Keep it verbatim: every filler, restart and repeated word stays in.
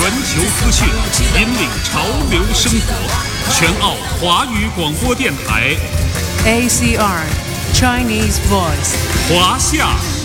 全球资讯，引领潮流生活。全澳华语广播电台 A C R Chinese Voice， 华夏